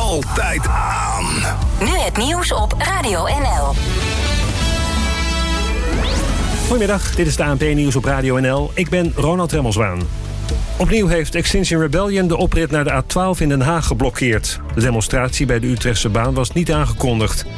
altijd aan. Nu het nieuws op Radio NL. Goedemiddag, dit is de ANP-nieuws op Radio NL. Ik ben Ronald Remmelswaan. Opnieuw heeft Extinction Rebellion de oprit naar de A12 in Den Haag geblokkeerd. De demonstratie bij de Utrechtse baan was niet aangekondigd.